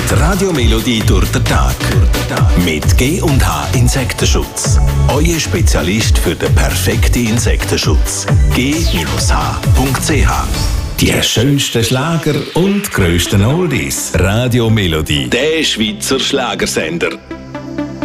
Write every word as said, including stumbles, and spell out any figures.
geht Radio Melodie durch den Tag. Mit G und H Insektenschutz. Euer Spezialist für den perfekten Insektenschutz. G H Punkt C H. Die schönsten Schlager und grössten Oldies. Radio Melodie. Der Schweizer Schlagersender.